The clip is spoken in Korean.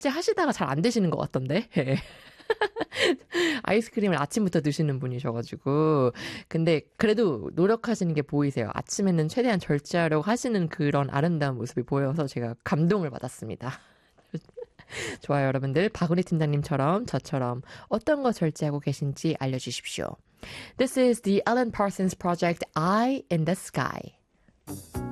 제 하시다가 잘 안 되시는 것 같던데. 아이스크림을 아침부터 드시는 분이셔가지고. 근데 그래도 노력하시는 게 보이세요. 아침에는 최대한 절제하려고 하시는 그런 아름다운 모습이 보여서 제가 감동을 받았습니다. 좋아요, 여러분들. 박은희 팀장님처럼 저처럼 어떤 거 절제하고 계신지 알려주십시오. This is the Alan Parsons Project, Eye in the Sky.